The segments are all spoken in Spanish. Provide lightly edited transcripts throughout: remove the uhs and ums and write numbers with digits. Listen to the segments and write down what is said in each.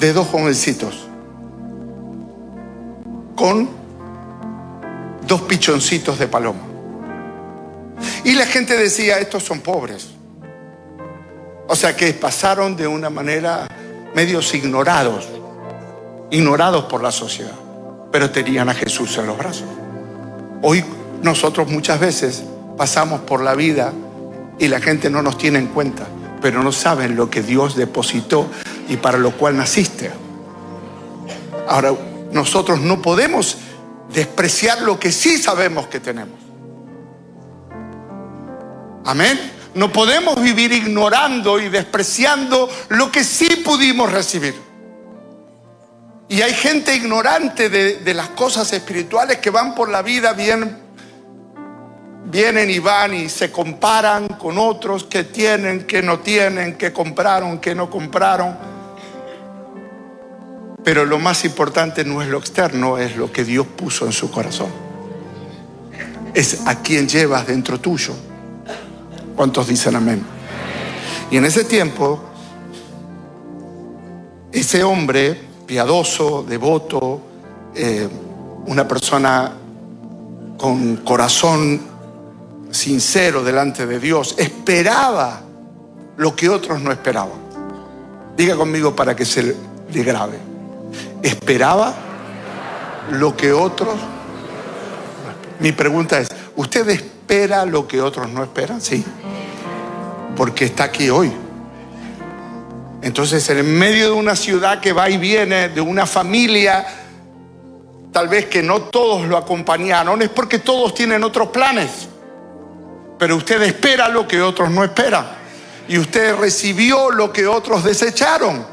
de 2 jovencitos con 2 pichoncitos de paloma. Y la gente decía, estos son pobres. O sea que pasaron de una manera medios ignorados por la sociedad, pero tenían a Jesús en los brazos. Hoy nosotros muchas veces pasamos por la vida y la gente no nos tiene en cuenta, pero no saben lo que Dios depositó y para lo cual naciste. Ahora, nosotros no podemos despreciar lo que sí sabemos que tenemos. Amén. No podemos vivir ignorando y despreciando lo que sí pudimos recibir. Y hay gente ignorante de las cosas espirituales que van por la vida, vienen y van y se comparan con otros que tienen, que no tienen, que compraron, que no compraron. Pero lo más importante no es lo externo, es lo que Dios puso en su corazón. Es a quien llevas dentro tuyo. ¿Cuántos dicen amén? Y en ese tiempo, ese hombre piadoso, devoto, una persona con corazón sincero delante de Dios, esperaba lo que otros no esperaban. Diga conmigo para que se le grabe. Esperaba lo que otros. Mi pregunta es, ¿usted espera lo que otros no esperan? Sí, porque está aquí hoy. Entonces, en medio de una ciudad que va y viene, de una familia, tal vez que no todos lo acompañaron, es porque todos tienen otros planes. Pero usted espera lo que otros no esperan. Y usted recibió lo que otros desecharon.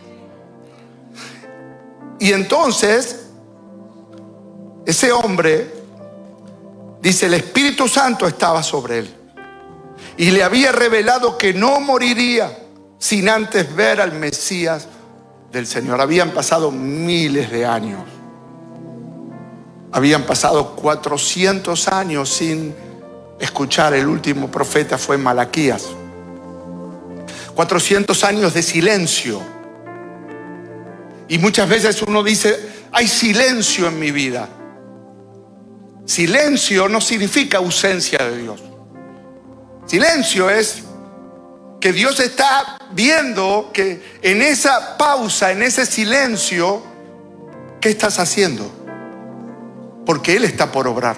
Y entonces, ese hombre, dice, el Espíritu Santo estaba sobre él. Y le había revelado que no moriría sin antes ver al Mesías del Señor. Habían pasado miles de años. Habían pasado 400 años sin escuchar. El último profeta fue Malaquías. 400 años de silencio. Y muchas veces uno dice, hay silencio en mi vida. Silencio no significa ausencia de Dios. Silencio es que Dios está viendo que en esa pausa, en ese silencio, ¿qué estás haciendo? Porque Él está por obrar.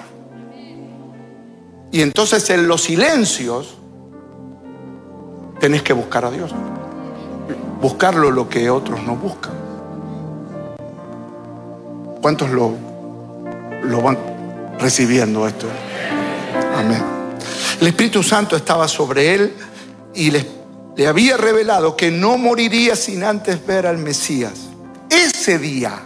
Y entonces en los silencios tenés que buscar a Dios. Buscarlo lo que otros no buscan. ¿Cuántos lo van recibiendo esto? Amén. El Espíritu Santo estaba sobre él y le había revelado que no moriría sin antes ver al Mesías. Ese día,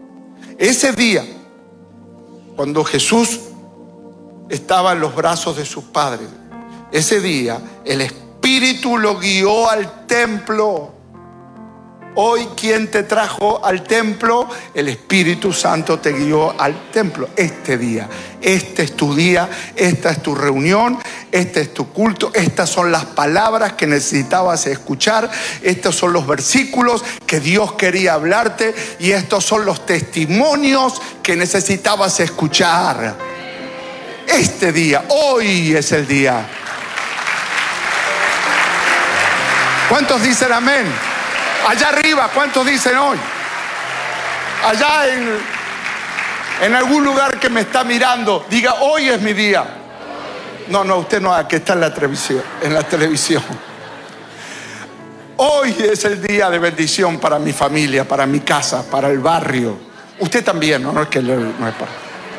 cuando Jesús estaba en los brazos de sus padres, ese día el Espíritu lo guió al templo. Hoy, ¿quién te trajo al templo? El Espíritu Santo te guió al templo. Este día, este es tu día, esta es tu reunión, este es tu culto, estas son las palabras que necesitabas escuchar, estos son los versículos que Dios quería hablarte y estos son los testimonios que necesitabas escuchar. Este día, hoy es el día. ¿Cuántos dicen amén? Allá arriba, ¿cuántos dicen hoy? Allá en algún lugar que me está mirando, diga, hoy es mi día. No, usted no, que está en la televisión. Hoy es el día de bendición para mi familia, para mi casa, para el barrio. Usted también, no es que no es para.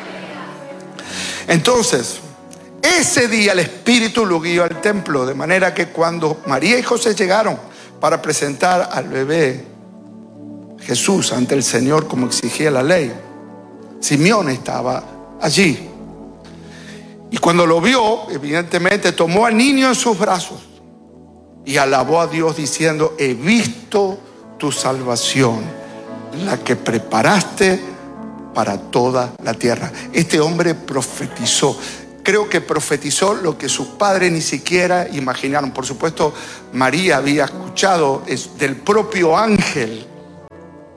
Entonces, ese día el Espíritu lo guió al templo, de manera que cuando María y José llegaron para presentar al bebé Jesús ante el Señor como exigía la ley, Simeón estaba allí. Y cuando lo vio, evidentemente tomó al niño en sus brazos y alabó a Dios diciendo, he visto tu salvación, la que preparaste para toda la tierra. Este hombre profetizó. Creo que profetizó lo que sus padres ni siquiera imaginaron. Por supuesto, María había escuchado del propio ángel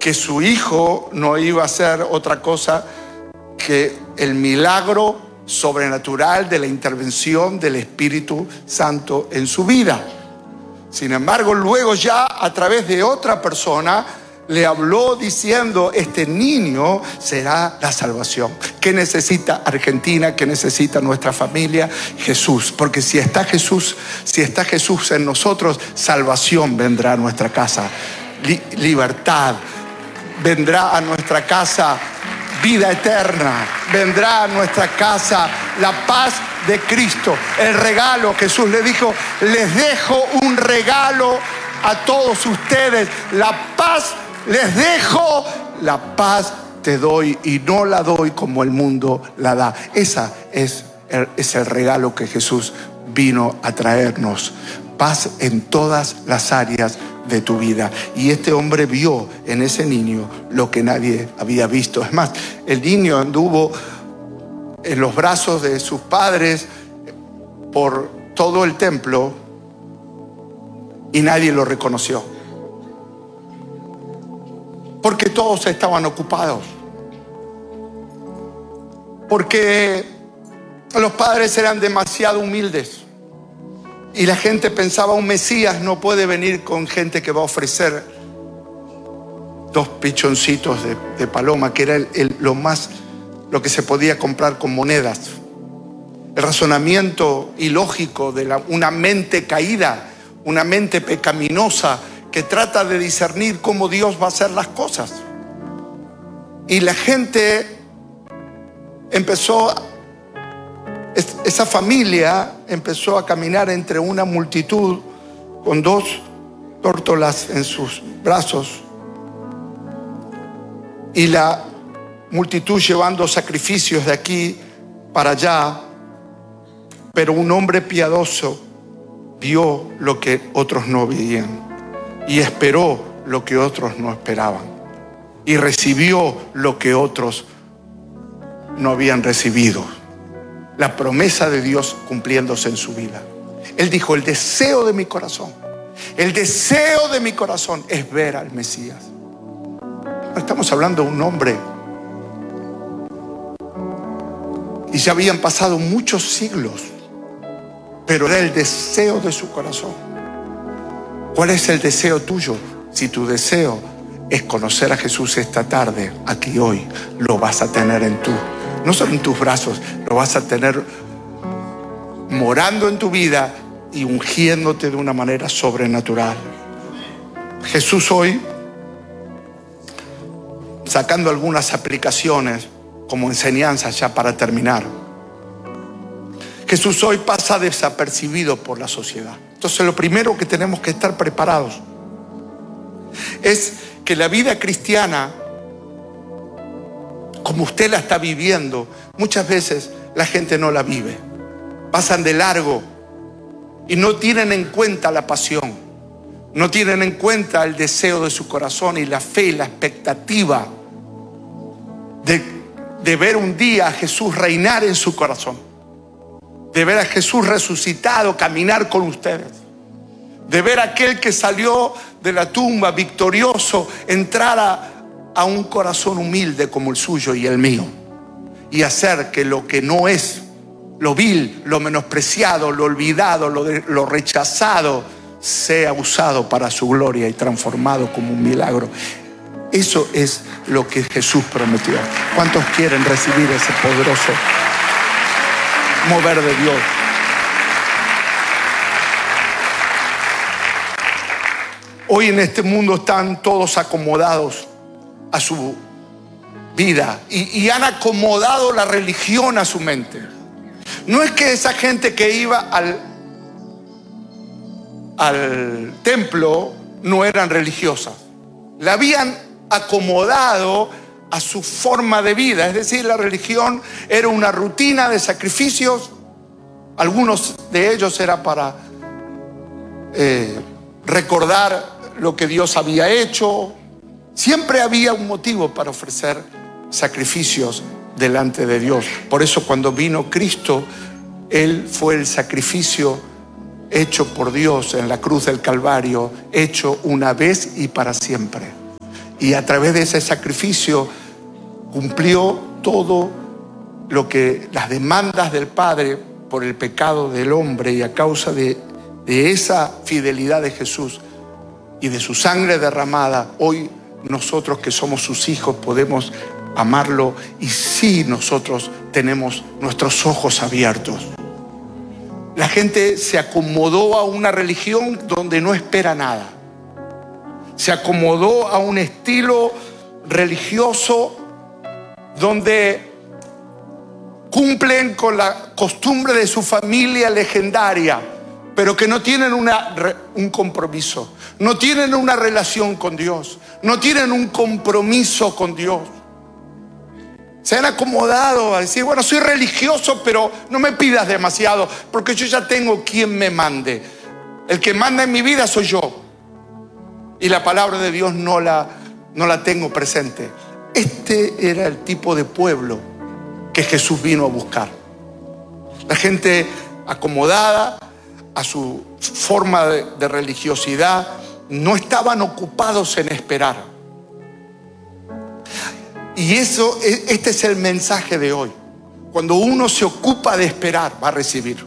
que su hijo no iba a ser otra cosa que el milagro sobrenatural de la intervención del Espíritu Santo en su vida. Sin embargo, luego ya a través de otra persona le habló diciendo: este niño será la salvación. ¿Qué necesita Argentina? ¿Qué necesita nuestra familia? Jesús. Porque si está Jesús en nosotros, salvación vendrá a nuestra casa. Libertad vendrá a nuestra casa. Vida eterna vendrá a nuestra casa. La paz de Cristo, el regalo. Jesús le dijo: les dejo un regalo a todos ustedes. La paz les dejo, la paz te doy, y no la doy como el mundo la da. Esa es el regalo que Jesús vino a traernos. Paz en todas las áreas de tu vida. Y este hombre vio en ese niño lo que nadie había visto. Es más, el niño anduvo en los brazos de sus padres por todo el templo y nadie lo reconoció, porque todos estaban ocupados, porque los padres eran demasiado humildes. Y la gente pensaba: un Mesías no puede venir con gente que va a ofrecer 2 pichoncitos de paloma, que era lo que se podía comprar con monedas. El razonamiento ilógico de una mente caída, una mente pecaminosa que trata de discernir cómo Dios va a hacer las cosas. Y la gente esa familia empezó a caminar entre una multitud con 2 tórtolas en sus brazos, y la multitud llevando sacrificios de aquí para allá. Pero un hombre piadoso vio lo que otros no veían y esperó lo que otros no esperaban, y recibió lo que otros no habían recibido. La promesa de Dios cumpliéndose en su vida. Él dijo: el deseo de mi corazón es ver al Mesías. Estamos hablando de un hombre, y ya habían pasado muchos siglos, pero era el deseo de su corazón. ¿Cuál es el deseo tuyo? Si tu deseo es conocer a Jesús esta tarde, aquí hoy, lo vas a tener no solo en tus brazos, lo vas a tener morando en tu vida y ungiéndote de una manera sobrenatural. Jesús hoy, sacando algunas aplicaciones como enseñanzas ya para terminar, Jesús hoy pasa desapercibido por la sociedad. Entonces, lo primero que tenemos que estar preparados es que la vida cristiana, como usted la está viviendo, muchas veces la gente no la vive. Pasan de largo y no tienen en cuenta la pasión, no tienen en cuenta el deseo de su corazón y la fe y la expectativa de ver un día a Jesús reinar en su corazón, de ver a Jesús resucitado caminar con ustedes, de ver a aquel que salió de la tumba victorioso entrar a un corazón humilde como el suyo y el mío, y hacer que lo que no es, lo vil, lo menospreciado, lo olvidado, lo rechazado, sea usado para su gloria y transformado como un milagro. Eso es lo que Jesús prometió. ¿Cuántos quieren recibir ese poderoso mover de Dios? Hoy en este mundo están todos acomodados a su vida y han acomodado la religión a su mente. No es que esa gente que iba al templo no eran religiosas, la habían acomodado a su forma de vida. Es decir, la religión era una rutina de sacrificios. Algunos de ellos era para recordar lo que Dios había hecho. Siempre había un motivo para ofrecer sacrificios delante de Dios. Por eso cuando vino Cristo, Él fue el sacrificio hecho por Dios en la cruz del Calvario, hecho una vez y para siempre. Y a través de ese sacrificio cumplió todo lo que las demandas del Padre por el pecado del hombre, y a causa de esa fidelidad de Jesús y de su sangre derramada, hoy nosotros que somos sus hijos podemos amarlo, y sí, nosotros tenemos nuestros ojos abiertos. La gente se acomodó a una religión donde no espera nada. Se acomodó a un estilo religioso donde cumplen con la costumbre de su familia legendaria, pero que no tienen un compromiso, no tienen una relación con Dios, no tienen un compromiso con Dios. Se han acomodado a decir, bueno, soy religioso, pero no me pidas demasiado, porque yo ya tengo quien me mande. El que manda en mi vida soy yo. Y la palabra de Dios no la tengo presente. Este era el tipo de pueblo que Jesús vino a buscar. La gente acomodada a su forma de religiosidad, no estaban ocupados en esperar. Y este es el mensaje de hoy. Cuando uno se ocupa de esperar, va a recibir.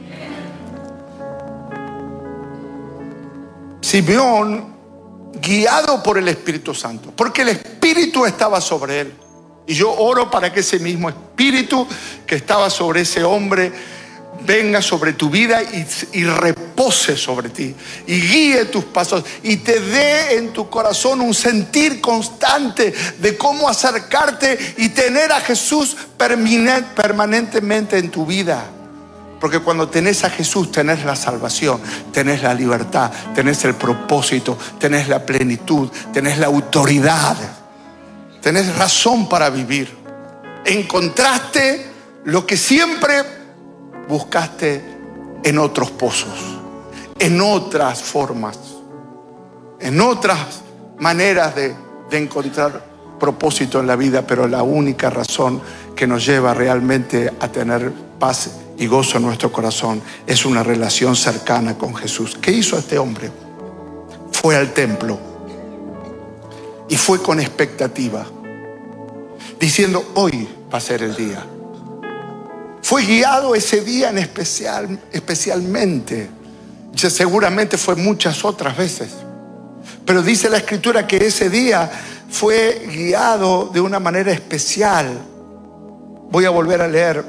Simeón, guiado por el Espíritu Santo, porque el Espíritu estaba sobre él. Y yo oro para que ese mismo Espíritu que estaba sobre ese hombre venga sobre tu vida y repose sobre ti, y guíe tus pasos, y te dé en tu corazón un sentir constante de cómo acercarte y tener a Jesús permanentemente en tu vida. Porque cuando tenés a Jesús, tenés la salvación, tenés la libertad, tenés el propósito, tenés la plenitud, tenés la autoridad, tenés razón para vivir. Encontraste lo que siempre buscaste en otros pozos, en otras formas, en otras maneras de encontrar propósito en la vida, pero la única razón que nos lleva realmente a tener paz y gozo en nuestro corazón es una relación cercana con Jesús. ¿Qué hizo este hombre? Fue al templo y fue con expectativa, diciendo, hoy va a ser el día. Fue guiado ese día en especialmente. Seguramente fue muchas otras veces. Pero dice la Escritura que ese día fue guiado de una manera especial. Voy a volver a leer.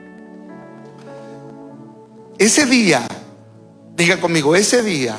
Ese día, diga conmigo, ese día,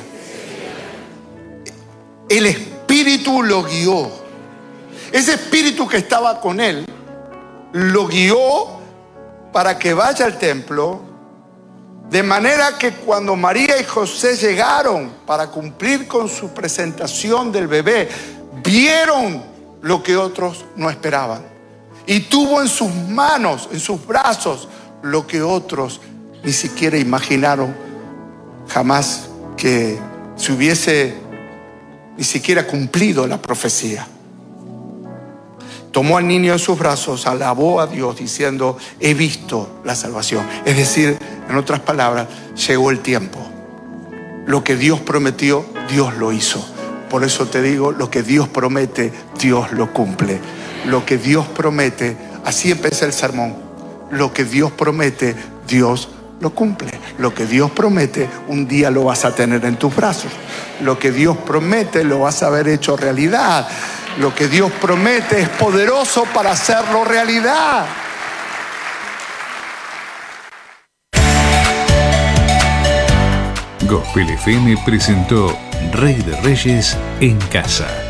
el Espíritu lo guió. Ese Espíritu que estaba con él, lo guió para que vaya al templo, de manera que cuando María y José llegaron para cumplir con su presentación del bebé, vieron lo que otros no esperaban, y tuvo en sus manos, en sus brazos, lo que otros ni siquiera imaginaron jamás que se hubiese ni siquiera cumplido la profecía. Tomó al niño en sus brazos, alabó a Dios diciendo, he visto la salvación. Es decir, en otras palabras, llegó el tiempo. Lo que Dios prometió, Dios lo hizo. Por eso te digo, lo que Dios promete, Dios lo cumple. Lo que Dios promete, así empieza el sermón. Lo que Dios promete, Dios lo cumple. Lo que Dios promete, un día lo vas a tener en tus brazos. Lo que Dios promete, lo vas a ver hecho realidad. Lo que Dios promete es poderoso para hacerlo realidad. Gospel FM presentó Rey de Reyes en Casa.